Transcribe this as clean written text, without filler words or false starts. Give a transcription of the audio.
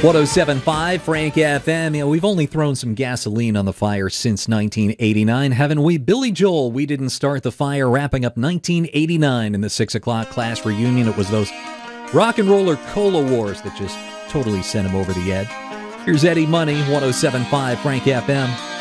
107.5 Frank FM. We've only thrown some gasoline on the fire since 1989, haven't we? Billy Joel, We Didn't Start the Fire, wrapping up 1989 in the 6 o'clock class reunion. It was those rock and roller cola wars that just totally sent him over the edge. Here's Eddie Money, 107.5 Frank FM.